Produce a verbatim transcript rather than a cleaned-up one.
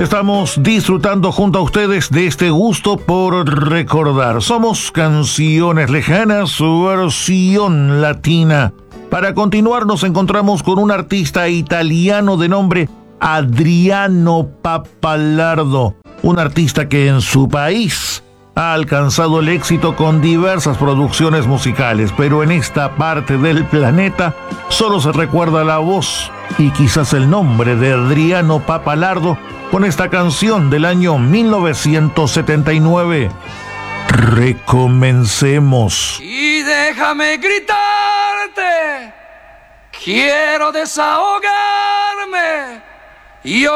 Estamos disfrutando junto a ustedes de este gusto por recordar. Somos Canciones Lejanas, su versión latina. Para continuar nos encontramos con un artista italiano de nombre Adriano Pappalardo, un artista que en su país ha alcanzado el éxito con diversas producciones musicales, pero en esta parte del planeta solo se recuerda la voz y quizás el nombre de Adriano Pappalardo con esta canción del año mil novecientos setenta y nueve. Recomencemos. Y déjame gritarte, quiero desahogarme. Yo